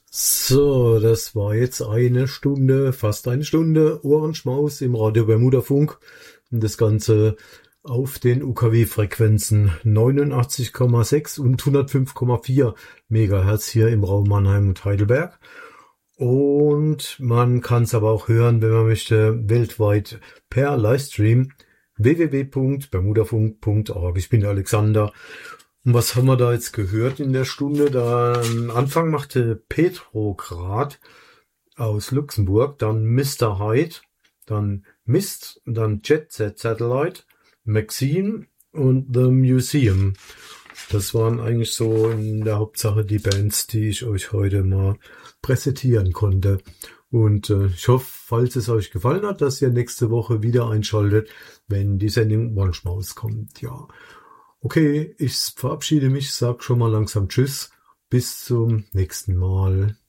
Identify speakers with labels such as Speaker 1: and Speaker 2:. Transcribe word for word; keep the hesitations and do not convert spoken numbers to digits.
Speaker 1: So, das war jetzt eine Stunde, fast eine Stunde Ohrenschmaus im Radio Bermuda Funk. Und das Ganze auf den U K W-Frequenzen neunundachtzig Komma sechs und hundertfünf Komma vier Megahertz hier im Raum Mannheim und Heidelberg. Und man kann es aber auch hören, wenn man möchte, weltweit per Livestream w w w punkt bermudafunk punkt org. Ich bin der Alexander. Und was haben wir da jetzt gehört in der Stunde? Da am Anfang machte Petrograd aus Luxemburg, dann Mister Hyde, dann Mist, dann Jet Set Satellite, Maxine und The Museum. Das waren eigentlich so in der Hauptsache die Bands, die ich euch heute mal präsentieren konnte. Und äh, ich hoffe, falls es euch gefallen hat, dass ihr nächste Woche wieder einschaltet, wenn die Sendung Ohrenschmaus kommt. Ja, okay, ich verabschiede mich, sag schon mal langsam Tschüss, bis zum nächsten Mal.